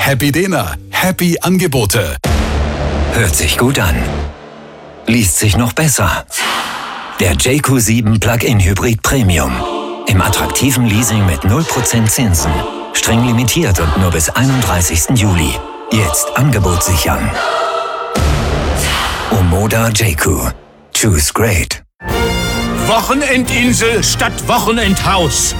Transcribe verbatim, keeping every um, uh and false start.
Happy Dena, happy Angebote. Hört sich gut an. Liest sich noch besser. Der J Q sieben Plug-in Hybrid Premium. Im attraktiven Leasing mit null Prozent Zinsen. Streng limitiert und nur bis einunddreißigsten Juli. Jetzt Angebot sichern. Omoda J Q. Choose great. Wochenendinsel statt Wochenendhaus.